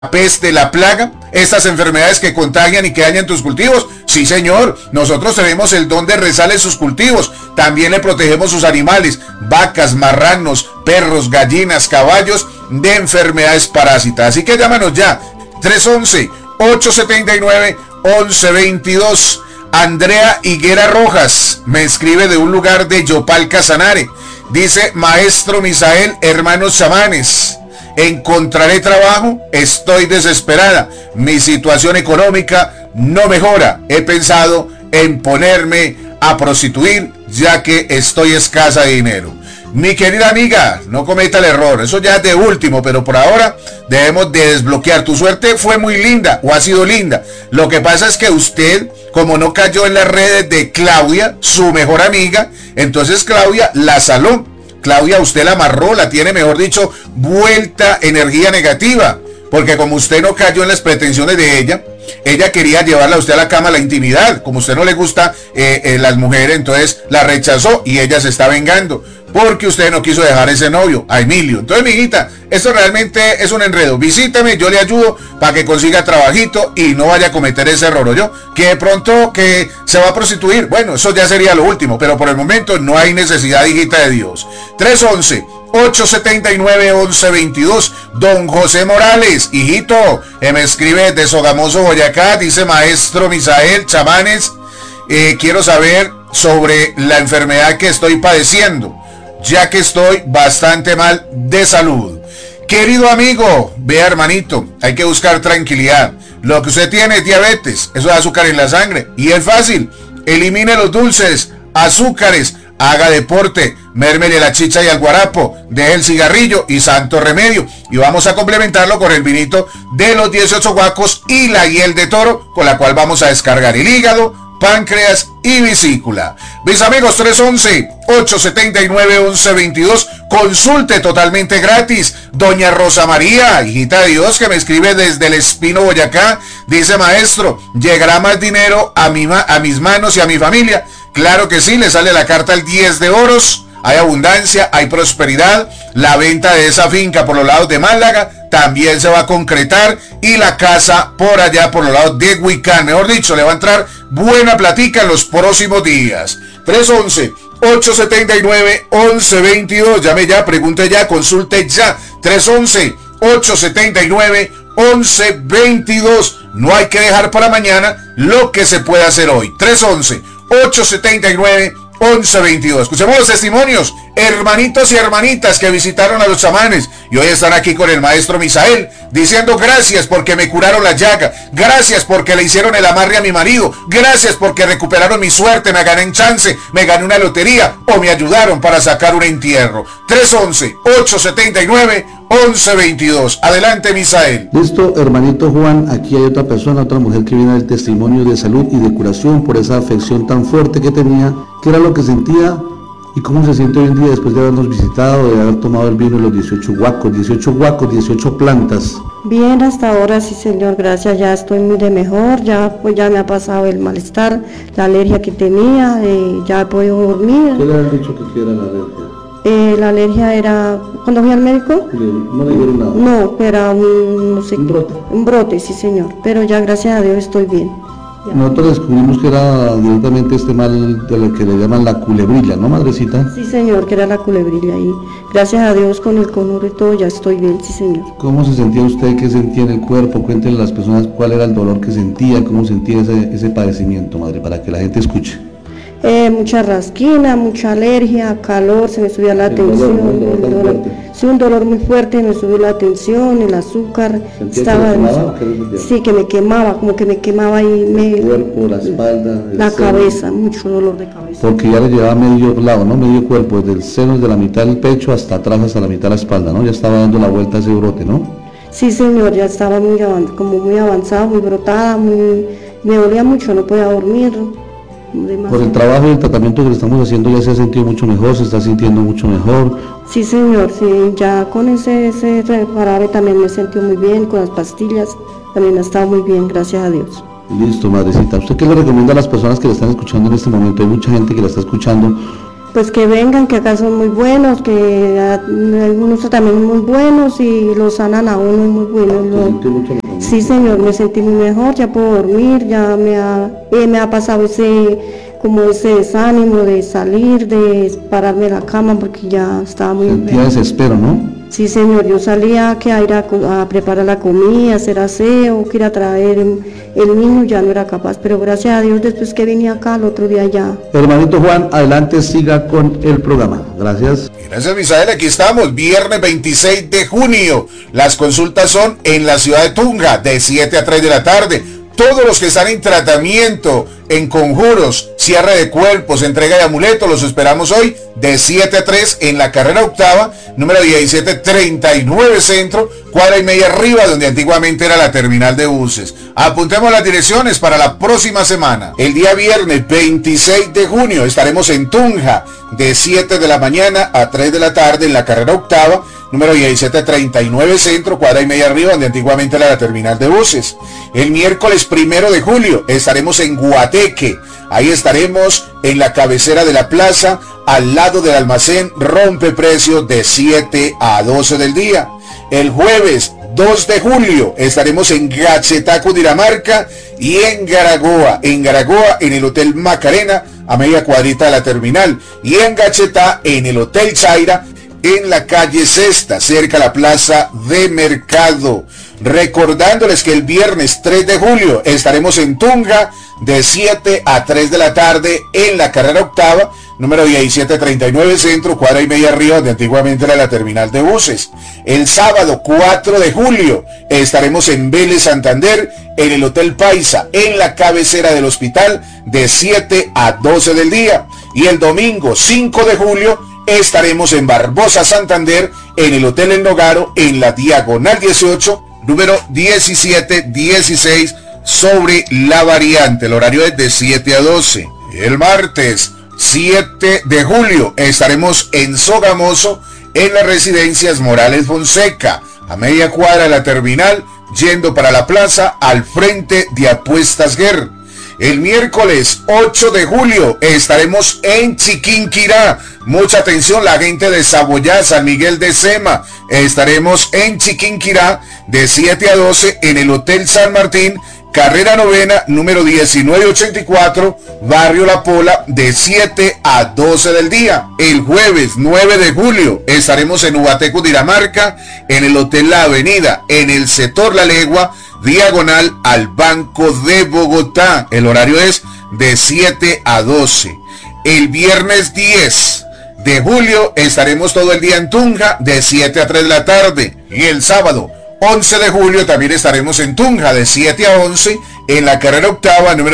peste, la plaga, estas enfermedades que contagian y que dañan tus cultivos. Sí, señor, nosotros tenemos el don de rezarle sus cultivos. También le protegemos sus animales, vacas, marranos, perros, gallinas, caballos, de enfermedades parásitas. Así que llámanos ya, 311-879-1122. Andrea Higuera Rojas me escribe de un lugar de Yopal, Casanare. Dice: Maestro Misael, hermanos chamanes, encontraré trabajo, estoy desesperada, mi situación económica no mejora, he pensado en ponerme a prostituir ya que estoy escasa de dinero. Mi querida amiga, no cometa el error, eso ya es de último, pero por ahora debemos de desbloquear. Tu suerte fue muy linda o ha sido linda. Lo que pasa es que usted, como no cayó en las redes de Claudia, su mejor amiga, entonces Claudia la saló. Claudia, usted la amarró, la tiene, mejor dicho, vuelta energía negativa, porque como usted no cayó en las pretensiones de ella quería llevarla a usted a la cama, a la intimidad. Como a usted no le gusta las mujeres, entonces la rechazó y ella se está vengando, porque usted no quiso dejar ese novio, a Emilio. Entonces, mi hijita, esto realmente es un enredo. Visítame, yo le ayudo para que consiga trabajito y no vaya a cometer ese error. Yo, que de pronto que se va a prostituir, bueno, eso ya sería lo último, pero por el momento no hay necesidad, hijita de Dios. 311-879-1122. Don José Morales, hijito, me escribe desde Sogamoso, Boyacá, dice: Maestro Misael, chamanes, quiero saber sobre la enfermedad que estoy padeciendo, ya que estoy bastante mal de salud. Querido amigo, vea, hermanito, hay que buscar tranquilidad. Lo que usted tiene es diabetes, eso es azúcar en la sangre, y es fácil. Elimine los dulces, azúcares, haga deporte, mérmele la chicha y al guarapo, deje el cigarrillo y santo remedio. Y vamos a complementarlo con el vinito de los 18 guacos y la hiel de toro, con la cual vamos a descargar el hígado, páncreas y vesícula. Mis amigos, 311-879-1122. Consulte totalmente gratis. Doña Rosa María, hijita de Dios, que me escribe desde El Espino, Boyacá, dice: Maestro, ¿llegará más dinero a mis manos y a mi familia? Claro que sí, le sale la carta el 10 de oros. Hay abundancia, hay prosperidad. La venta de esa finca por los lados de Málaga también se va a concretar, y la casa por allá por los lados de Huicán. Mejor dicho, le va a entrar buena platica en los próximos días. 311-879-1122. Llame ya, pregunte ya, consulte ya. 311-879-1122. No hay que dejar para mañana lo que se puede hacer hoy. 311-879-1122. Escuchemos los testimonios, hermanitos y hermanitas que visitaron a los chamanes y hoy están aquí con el maestro Misael, diciendo: gracias porque me curaron la llaga, gracias porque le hicieron el amarre a mi marido, gracias porque recuperaron mi suerte, me gané en chance, me gané una lotería o me ayudaron para sacar un entierro. 311-879-1122. Adelante, Misael. Listo, hermanito Juan, aquí hay otra persona, otra mujer que viene del testimonio de salud y de curación por esa afección tan fuerte que tenía. ¿Qué era lo que sentía y cómo se siente hoy en día después de habernos visitado, de haber tomado el vino de los 18 guacos, 18 plantas? Bien, hasta ahora sí, señor, gracias, ya estoy muy de mejor, ya me ha pasado el malestar, la alergia que tenía, ya he podido dormir. ¿Qué le han dicho que era la alergia? La alergia era, cuando fui al médico, ¿no le dieron nada? No, era un brote, sí, señor, pero ya gracias a Dios estoy bien. Ya. Nosotros descubrimos que era directamente este mal de lo que le llaman la culebrilla, ¿no, madrecita? Sí, señor, que era la culebrilla, y gracias a Dios con el conjuro y todo ya estoy bien, sí, señor. ¿Cómo se sentía usted? ¿Qué sentía en el cuerpo? Cuéntenle a las personas cuál era el dolor que sentía, cómo sentía ese padecimiento, madre, para que la gente escuche. Mucha rasquina, mucha alergia, calor, se me subía la tensión, sí, un dolor muy fuerte, me subió la tensión, el azúcar, estaba, sí, que me quemaba, como que me quemaba ahí, el cuerpo, la espalda, la cabeza, mucho dolor de cabeza. Porque ya le llevaba medio lado, ¿no? Medio cuerpo, desde el seno, desde la mitad del pecho hasta atrás, hasta la mitad de la espalda, ¿no? Ya estaba dando la vuelta a ese brote, ¿no? Sí, señor, ya estaba muy avanzado, muy brotada, me dolía mucho, no podía dormir. Demasiado. Por el trabajo y el tratamiento que le estamos haciendo ya se ha sentido mucho mejor, se está sintiendo mucho mejor. Sí, señor, sí, ya con ese jarabe también me he sentido muy bien, con las pastillas también ha estado muy bien, gracias a Dios. Listo, madrecita. ¿Usted qué le recomienda a las personas que la están escuchando en este momento? Hay mucha gente que la está escuchando pues que vengan, que acá son muy buenos, que algunos también muy buenos y los sanan a uno muy buenos. Sí, señor, me sentí muy mejor, ya puedo dormir, ya me ha pasado como ese desánimo de salir, de pararme de la cama porque ya estaba muy enfermo. Sentía desespero, ¿no? Sí, señor, yo salía a ir a preparar la comida, hacer aseo, que ir a traer el niño, ya no era capaz, pero gracias a Dios después que vine acá, el otro día ya. Hermanito Juan, adelante, siga con el programa. Gracias. Gracias, Misael, aquí estamos, viernes 26 de junio. Las consultas son en la ciudad de Tunja, de 7 a 3 de la tarde. Todos los que están en tratamiento, en conjuros, cierre de cuerpos, entrega de amuletos, los esperamos hoy de 7 a 3 en la carrera octava, número 1739 Centro, cuadra y media arriba, donde antiguamente era la terminal de buses. Apuntemos las direcciones para la próxima semana. El día viernes 26 de junio estaremos en Tunja, de 7 de la mañana a 3 de la tarde en la carrera octava, número 1739 Centro, cuadra y media arriba, donde antiguamente era la terminal de buses. El miércoles 1 de julio estaremos en Guateque. Ahí estaremos en la cabecera de la plaza, al lado del almacén Rompeprecios, de 7 a 12 del día. El jueves 2 de julio estaremos en Gachetá, Cundinamarca, y en Garagoa, en el Hotel Macarena, a media cuadrita de la terminal, y en Gachetá, en el Hotel Chaira, en la calle Sexta, cerca a la plaza de Mercado. Recordándoles que el viernes 3 de julio estaremos en Tunja, de 7 a 3 de la tarde en la carrera octava, número 1739 Centro, cuadra y media arriba, donde antiguamente era la terminal de buses. El sábado 4 de julio estaremos en Vélez, Santander, en el Hotel Paisa, en la cabecera del hospital, de 7 a 12 del día. Y el domingo 5 de julio estaremos en Barbosa, Santander, en el Hotel El Nogaro, en la diagonal 18, número 1716, sobre la variante. El horario es de 7 a 12. El martes 7 de julio estaremos en Sogamoso, en las residencias Morales Fonseca, a media cuadra de la terminal, yendo para la plaza, al frente de Apuestas Guerra. El miércoles 8 de julio estaremos en Chiquinquirá. Mucha atención, la gente de Saboyá, San Miguel de Sema. Estaremos en Chiquinquirá de 7 a 12 en el Hotel San Martín, carrera novena, número 1984, Barrio La Pola, de 7 a 12 del día. El jueves 9 de julio estaremos en Ubaté, Cundinamarca, en el Hotel La Avenida, en el sector La Legua, diagonal al Banco de Bogotá. El horario es de 7 a 12. El viernes 10 de julio estaremos todo el día en Tunja, de 7 a 3 de la tarde. Y el sábado 11 de julio también estaremos en Tunja, de 7 a 11 en la carrera octava, número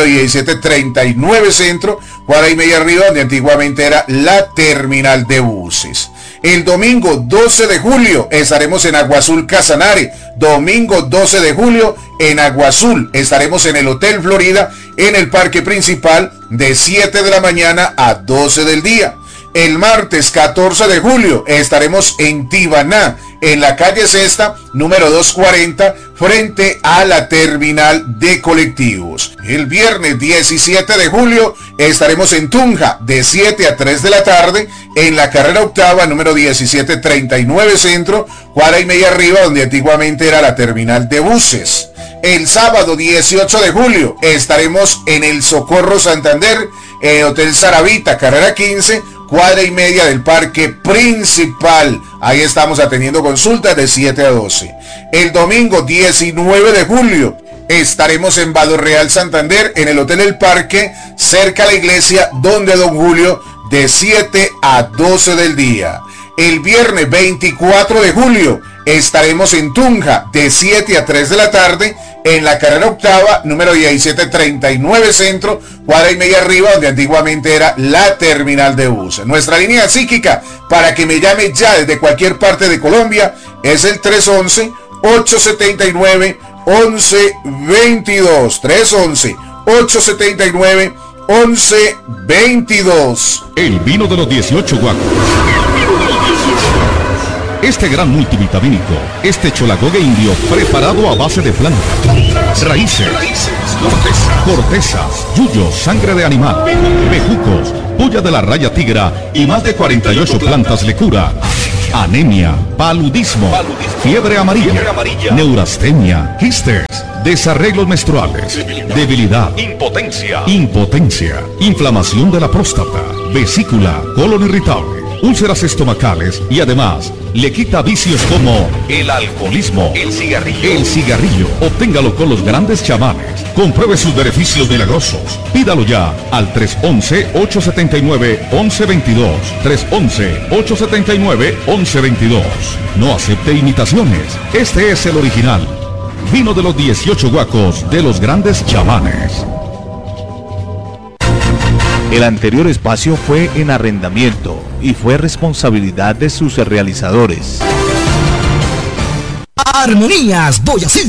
1739 Centro, cuadra y media arriba, donde antiguamente era la terminal de buses. El domingo 12 de julio estaremos en Agua Azul, Casanare. Domingo 12 de julio en Agua Azul estaremos en el Hotel Florida, en el parque principal, de 7 de la mañana a 12 del día. El martes 14 de julio estaremos en Tibaná, en la calle Sexta, número 240, frente a la terminal de colectivos. El viernes 17 de julio estaremos en Tunja, de 7 a 3 de la tarde, en la carrera octava, número 1739 Centro, cuadra y media arriba, donde antiguamente era la terminal de buses. El sábado 18 de julio estaremos en el Socorro Santander, en Hotel Saravita, carrera 15, cuadra y media del parque principal. Ahí estamos atendiendo consultas de 7 a 12. El domingo 19 de julio estaremos en Vado Real, Santander, en el Hotel El Parque, cerca a la iglesia Donde Don Julio, de 7 a 12 del día. El viernes 24 de julio estaremos en Tunja, de 7 a 3 de la tarde, en la carrera octava, número 1739 Centro, cuadra y media arriba, donde antiguamente era la terminal de buses. Nuestra línea psíquica para que me llame ya desde cualquier parte de Colombia es el 311-879-1122. 311-879-1122. El vino de los 18 guacos. Este gran multivitamínico, este cholagogue indio preparado a base de plantas, raíces, cortezas, yuyos, sangre de animal, bejucos, puya de la raya tigra y más de 48 plantas le cura. Anemia, paludismo, fiebre amarilla, neurastenia, quistes, desarreglos menstruales, debilidad, impotencia, inflamación de la próstata, vesícula, colon irritable, úlceras estomacales y además le quita vicios como el alcoholismo, el cigarrillo. Obténgalo con los grandes chamanes. Compruebe sus beneficios milagrosos. Pídalo ya al 311-879-1122. 311-879-1122. No acepte imitaciones. Este es el original. Vino de los 18 guacos de los grandes chamanes. El anterior espacio fue en arrendamiento y fue responsabilidad de sus realizadores. Armonías Boyacil.